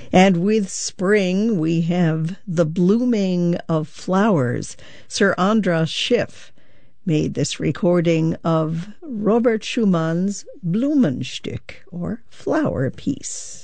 And with spring, we have The Blooming of Flowers. Sir Andras Schiff made this recording of Robert Schumann's Blumenstück, or Flower Piece.